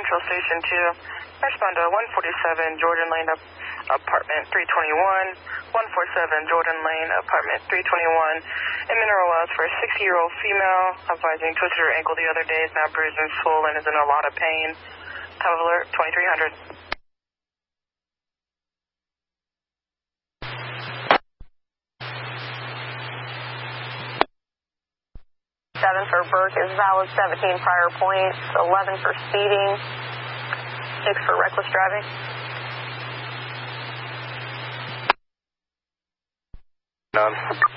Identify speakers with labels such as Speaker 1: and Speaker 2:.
Speaker 1: Central Station 2. Respond to 147 Jordan Lane, apartment 321. 147 Jordan Lane, apartment 321. In Mineral Wells for a 60-year-old female, advising twisted her ankle the other day, is now bruised and swollen, is in a lot of pain. Time of alert, 2300. 7 for Burke is valid, 17 prior points, 11 for speeding, 6 for reckless driving.
Speaker 2: None.